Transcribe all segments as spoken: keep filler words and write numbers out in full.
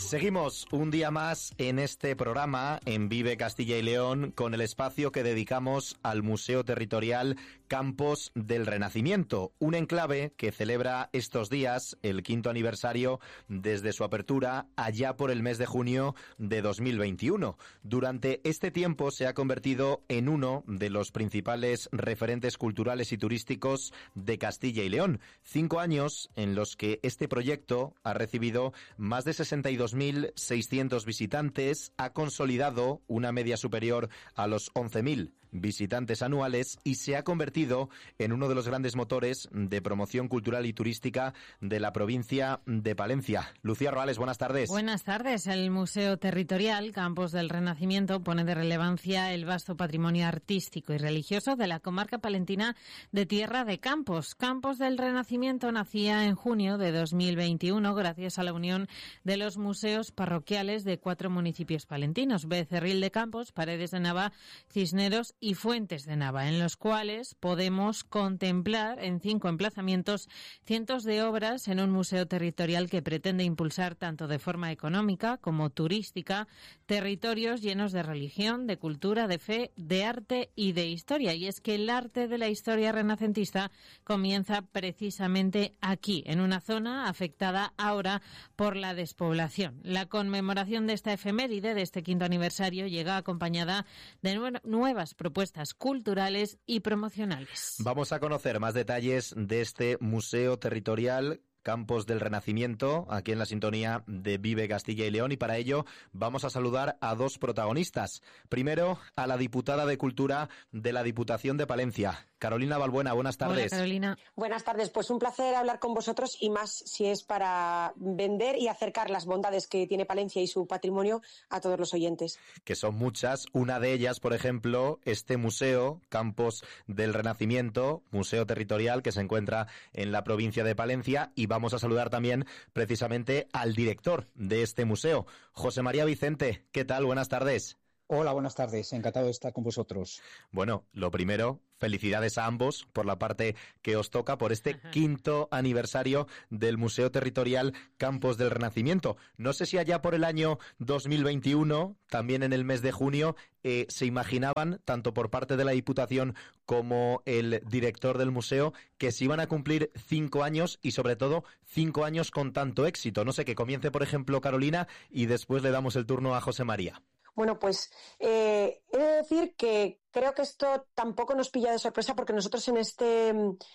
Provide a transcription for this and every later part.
Seguimos un día más en este programa, en Vive Castilla y León, con el espacio que dedicamos al Museo Territorial Campos del Renacimiento, un enclave que celebra estos días el quinto aniversario desde su apertura allá por el mes de junio de dos mil veintiuno. Durante este tiempo se ha convertido en uno de los principales referentes culturales y turísticos de Castilla y León. Cinco años en los que este proyecto ha recibido más de sesenta y dos mil seiscientos visitantes, ha consolidado una media superior a los once mil visitantes anuales y se ha convertido en uno de los grandes motores de promoción cultural y turística de la provincia de Palencia. Lucía Roales, buenas tardes. Buenas tardes. El Museo Territorial Campos del Renacimiento pone de relevancia el vasto patrimonio artístico y religioso de la comarca palentina de Tierra de Campos. Campos del Renacimiento nacía en junio de dos mil veintiuno gracias a la unión de los museos parroquiales de cuatro municipios palentinos: Becerril de Campos, Paredes de Nava, Cisneros y Fuentes de Nava, en los cuales podemos contemplar en cinco emplazamientos cientos de obras en un museo territorial que pretende impulsar tanto de forma económica como turística territorios llenos de religión, de cultura, de fe, de arte y de historia. Y es que el arte de la historia renacentista comienza precisamente aquí, en una zona afectada ahora por la despoblación. La conmemoración de esta efeméride, de este quinto aniversario, llega acompañada de nue- nuevas propuestas culturales y promocionales. Vamos a conocer más detalles de este Museo Territorial Campos del Renacimiento, aquí en la sintonía de Vive Castilla y León, y para ello vamos a saludar a dos protagonistas. Primero, a la diputada de Cultura de la Diputación de Palencia, Carolina Balbuena. Buenas tardes. Hola, Carolina. Buenas tardes. Pues un placer hablar con vosotros, y más si es para vender y acercar las bondades que tiene Palencia y su patrimonio a todos los oyentes. Que son muchas. Una de ellas, por ejemplo, este museo, Campos del Renacimiento, museo territorial que se encuentra en la provincia de Palencia, y vamos a saludar también precisamente al director de este museo, José María Vicente. ¿Qué tal? Buenas tardes. Hola, buenas tardes. Encantado de estar con vosotros. Bueno, lo primero, felicidades a ambos por la parte que os toca, por este Ajá. quinto aniversario del Museo Territorial Campos del Renacimiento. No sé si allá por el año dos mil veintiuno, también en el mes de junio, eh, se imaginaban, tanto por parte de la Diputación como el director del museo, que se iban a cumplir cinco años y, sobre todo, cinco años con tanto éxito. No sé, que comience, por ejemplo, Carolina, y después le damos el turno a José María. Bueno, pues eh, he de decir que creo que esto tampoco nos pilla de sorpresa, porque nosotros en este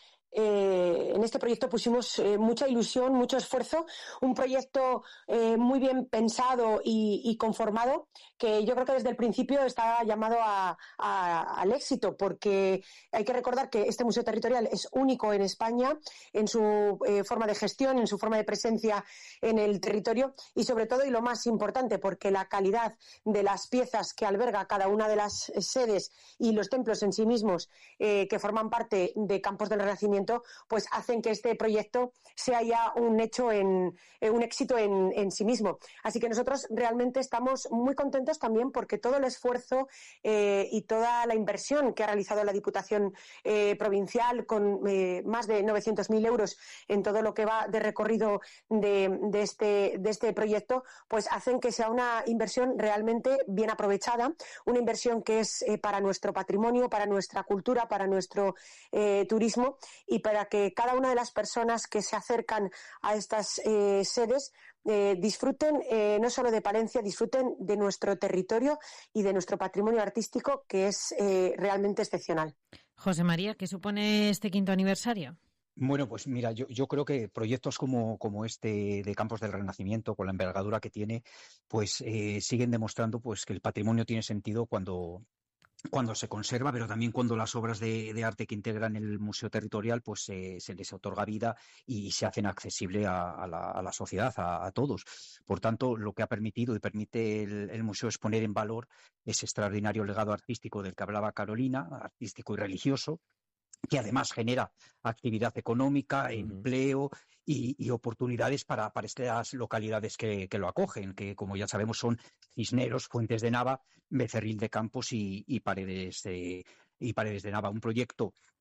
eh, en este proyecto pusimos eh, mucha ilusión, mucho esfuerzo, un proyecto eh, muy bien pensado y, y conformado, que yo creo que desde el principio está llamado a, a, al éxito, porque hay que recordar que este museo territorial es único en España en su eh, forma de gestión, en su forma de presencia en el territorio, y sobre todo, y lo más importante, porque la calidad de las piezas que alberga cada una de las sedes y los templos en sí mismos eh, que forman parte de Campos del Renacimiento, pues hacen que este proyecto sea ya un hecho, en eh, un éxito en, en sí mismo. Así que nosotros realmente estamos muy contentos también, porque todo el esfuerzo eh, y toda la inversión que ha realizado la Diputación eh, Provincial, con eh, más de novecientos mil euros en todo lo que va de recorrido de, de, este, de este proyecto, pues hacen que sea una inversión realmente bien aprovechada, una inversión que es eh, para nuestro patrimonio, para nuestra cultura, para nuestro eh, turismo, y para que cada una de las personas que se acercan a estas eh, sedes eh, disfruten eh, no solo de Palencia, disfruten de nuestro territorio y de nuestro patrimonio artístico, que es eh, realmente excepcional. José María, ¿qué supone este quinto aniversario? Bueno, pues mira, yo, yo creo que proyectos como, como este de Campos del Renacimiento, con la envergadura que tiene, pues eh, siguen demostrando pues que el patrimonio tiene sentido cuando cuando se conserva, pero también cuando las obras de, de arte que integran el Museo Territorial pues eh, se les otorga vida y se hacen accesible a, a, la, a la sociedad, a, a todos. Por tanto, lo que ha permitido y permite el, el museo es poner en valor ese extraordinario legado artístico del que hablaba Carolina, artístico y religioso, que además genera actividad económica, uh-huh. empleo y, y oportunidades para, para estas localidades que, que lo acogen, que como ya sabemos son Cisneros, Fuentes de Nava, Becerril de Campos y, y, Paredes de, y Paredes de Nava. Un proyecto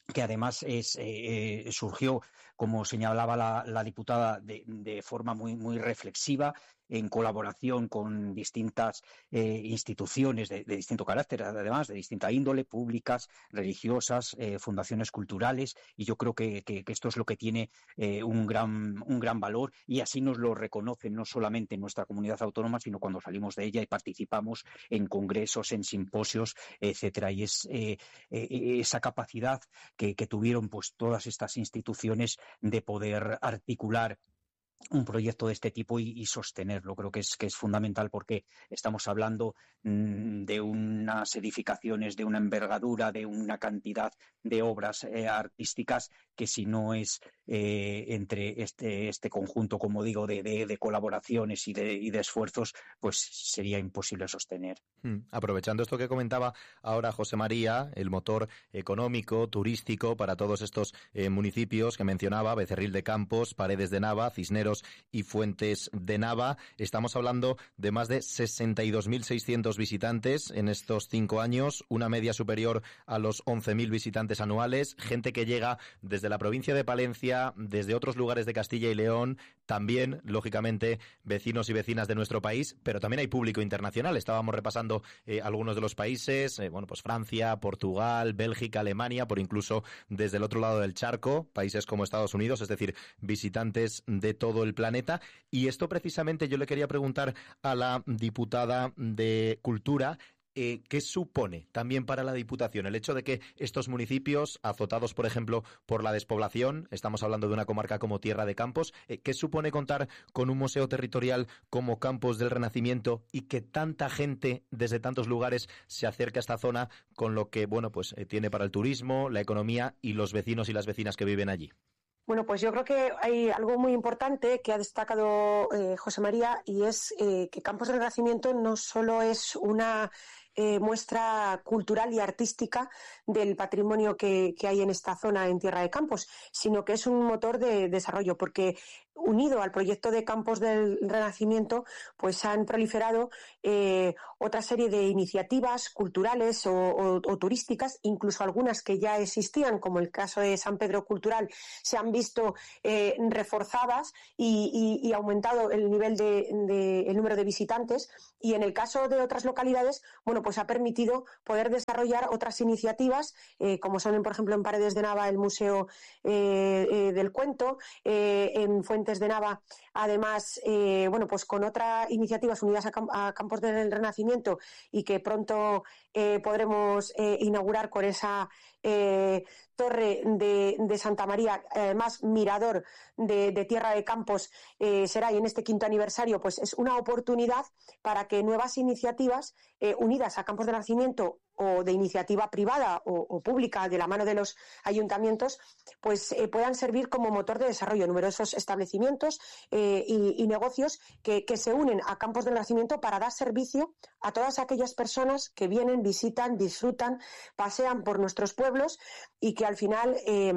que además es, eh, surgió, como señalaba la, la diputada, de, de forma muy, muy reflexiva, en colaboración con distintas eh, instituciones de, de distinto carácter, además de distinta índole, públicas, religiosas, eh, fundaciones culturales, y yo creo que, que, que esto es lo que tiene eh, un gran, un gran valor, y así nos lo reconocen no solamente en nuestra comunidad autónoma, sino cuando salimos de ella y participamos en congresos, en simposios, etcétera. Y es eh, eh, esa capacidad que, que tuvieron pues todas estas instituciones de poder articular un proyecto de este tipo y, y sostenerlo. Creo que es, que es fundamental, porque estamos hablando mmm, de unas edificaciones, de una envergadura, de una cantidad de obras eh, artísticas que, si no es eh, entre este, este conjunto, como digo, de, de, de colaboraciones y de, y de esfuerzos, pues sería imposible sostener. Hmm. Aprovechando esto que comentaba ahora José María, el motor económico, turístico para todos estos eh, municipios que mencionaba, Becerril de Campos, Paredes de Nava, Cisneros y Fuentes de Nava, estamos hablando de más de sesenta y dos mil seiscientos visitantes en estos cinco años, una media superior a los once mil visitantes anuales, gente que llega desde la provincia de Palencia, desde otros lugares de Castilla y León, también, lógicamente, vecinos y vecinas de nuestro país, pero también hay público internacional. Estábamos repasando eh, algunos de los países, eh, bueno, pues Francia, Portugal, Bélgica, Alemania, por incluso desde el otro lado del charco, países como Estados Unidos, es decir, visitantes de todo el planeta. Y esto precisamente yo le quería preguntar a la diputada de Cultura, Eh, ¿qué supone también para la Diputación el hecho de que estos municipios, azotados, por ejemplo, por la despoblación, estamos hablando de una comarca como Tierra de Campos, eh, ¿qué supone contar con un museo territorial como Campos del Renacimiento y que tanta gente desde tantos lugares se acerque a esta zona, con lo que, bueno, pues eh, tiene para el turismo, la economía y los vecinos y las vecinas que viven allí? Bueno, pues yo creo que hay algo muy importante que ha destacado eh, José María, y es eh, que Campos del Renacimiento no solo es una eh, muestra cultural y artística del patrimonio que, que hay en esta zona, en Tierra de Campos, sino que es un motor de desarrollo, porque unido al proyecto de Campos del Renacimiento, pues han proliferado eh, otra serie de iniciativas culturales o, o, o turísticas, incluso algunas que ya existían, como el caso de San Pedro Cultural, se han visto eh, reforzadas y, y, y aumentado el nivel de, de el número de visitantes, y en el caso de otras localidades, bueno, pues ha permitido poder desarrollar otras iniciativas, eh, como son, por ejemplo, en Paredes de Nava el Museo eh, eh, del Cuento, eh, en Fuentes de Nava, además, eh, bueno, pues con otras iniciativas unidas a, Cam- a Campos del Renacimiento, y que pronto eh, podremos eh, inaugurar con esa eh, torre de, de Santa María, además mirador de, de Tierra de Campos, eh, será, y en este quinto aniversario, pues es una oportunidad para que nuevas iniciativas eh, unidas a Campos del Renacimiento, o de iniciativa privada o, o pública de la mano de los ayuntamientos, pues eh, puedan servir como motor de desarrollo. Numerosos establecimientos eh, y, y negocios que, que se unen a Campos del Renacimiento para dar servicio a todas aquellas personas que vienen, visitan, disfrutan, pasean por nuestros pueblos, y que al final eh,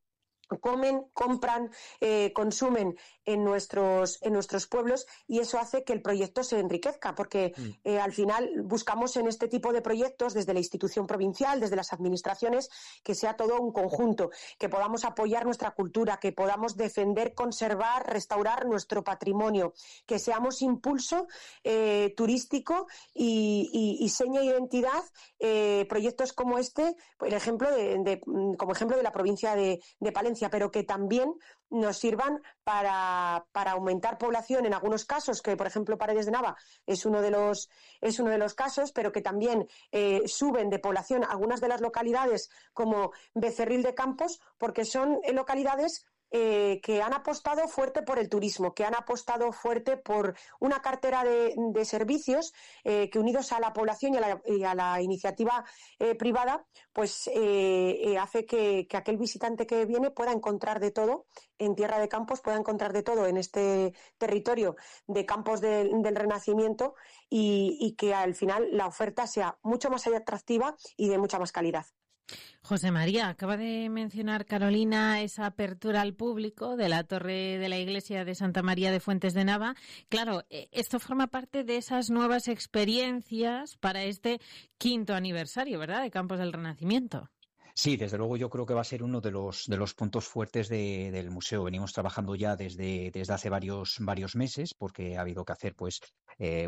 comen, compran, eh, consumen en nuestros, en nuestros pueblos, y eso hace que el proyecto se enriquezca, porque mm. eh, al final buscamos en este tipo de proyectos, desde la institución provincial, desde las administraciones, que sea todo un conjunto, que podamos apoyar nuestra cultura, que podamos defender, conservar, restaurar nuestro patrimonio, que seamos impulso eh, turístico y, y, y seña de identidad, eh, proyectos como este, el ejemplo de, de, como ejemplo de la provincia de, de Palencia, pero que también nos sirvan para, para aumentar población en algunos casos, que por ejemplo Paredes de Nava es uno de los, es uno de los casos, pero que también eh, suben de población algunas de las localidades como Becerril de Campos, porque son eh, localidades Eh, que han apostado fuerte por el turismo, que han apostado fuerte por una cartera de, de servicios eh, que, unidos a la población y a la, y a la iniciativa eh, privada, pues eh, eh, hace que, que aquel visitante que viene pueda encontrar de todo en Tierra de Campos, pueda encontrar de todo en este territorio de Campos de, del Renacimiento, y, y que al final la oferta sea mucho más atractiva y de mucha más calidad. José María, acaba de mencionar Carolina esa apertura al público de la torre de la iglesia de Santa María de Fuentes de Nava. Claro, esto forma parte de esas nuevas experiencias para este quinto aniversario, ¿verdad?, de Campos del Renacimiento. Sí, desde luego yo creo que va a ser uno de los de los puntos fuertes de, del museo. Venimos trabajando ya desde, desde hace varios varios meses porque ha habido que hacer pues eh,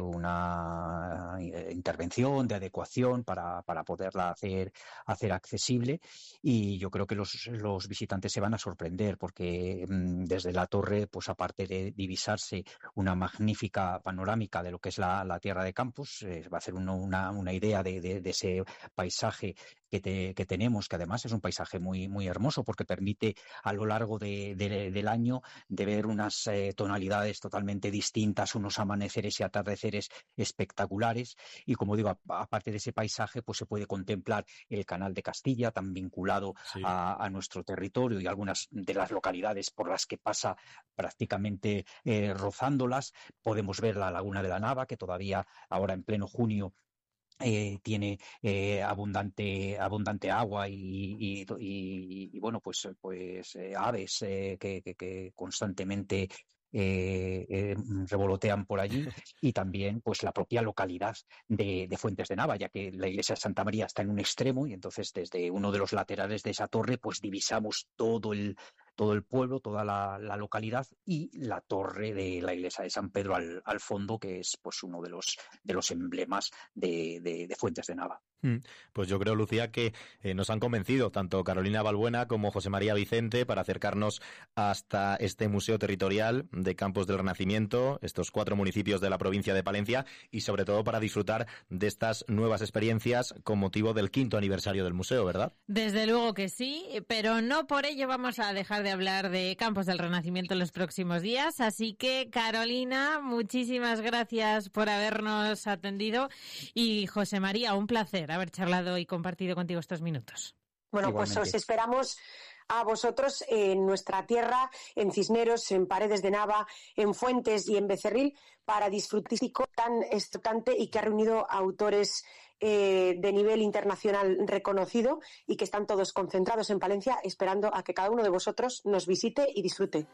una intervención de adecuación para, para poderla hacer hacer accesible, y yo creo que los, los visitantes se van a sorprender porque mmm, desde la torre, pues aparte de divisarse una magnífica panorámica de lo que es la, la Tierra de Campos, eh, va a ser uno, una, una idea de, de, de ese paisaje que, te, que tenemos, que además es un paisaje muy, muy hermoso porque permite a lo largo de, de, del año de ver unas eh, tonalidades totalmente distintas, unos amaneceres y atardeceres espectaculares, y como digo, aparte de ese paisaje, pues se puede contemplar el Canal de Castilla, tan vinculado sí. a, a nuestro territorio, y algunas de las localidades por las que pasa prácticamente eh, rozándolas. Podemos ver la Laguna de la Nava, que todavía ahora en pleno junio Eh, tiene eh, abundante abundante agua y, y, y, y bueno pues pues eh, aves eh, que, que, que constantemente eh, eh, revolotean por allí, y también pues la propia localidad de, de Fuentes de Nava, ya que la iglesia de Santa María está en un extremo, y entonces desde uno de los laterales de esa torre pues divisamos todo el todo el pueblo, toda la, la localidad, y la torre de la iglesia de San Pedro al, al fondo, que es pues uno de los de los emblemas de, de, de Fuentes de Nava. Pues yo creo, Lucía, que eh, nos han convencido tanto Carolina Balbuena como José María Vicente para acercarnos hasta este Museo Territorial de Campos del Renacimiento, estos cuatro municipios de la provincia de Palencia, y sobre todo para disfrutar de estas nuevas experiencias con motivo del quinto aniversario del museo, ¿verdad? Desde luego que sí, pero no por ello vamos a dejar de hablar de Campos del Renacimiento en los próximos días. Así que, Carolina, muchísimas gracias por habernos atendido, y José María, un placer haber charlado y compartido contigo estos minutos. Bueno, Igualmente. Pues os esperamos a vosotros en nuestra tierra, en Cisneros, en Paredes de Nava, en Fuentes y en Becerril, para disfrutar tan extravagante y que ha reunido a autores eh, de nivel internacional reconocido, y que están todos concentrados en Palencia esperando a que cada uno de vosotros nos visite y disfrute.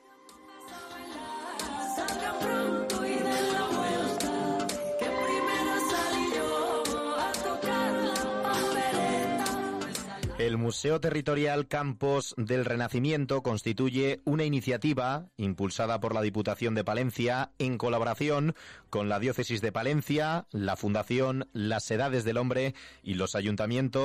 El Museo Territorial Campos del Renacimiento constituye una iniciativa impulsada por la Diputación de Palencia en colaboración con la Diócesis de Palencia, la Fundación Las Edades del Hombre y los ayuntamientos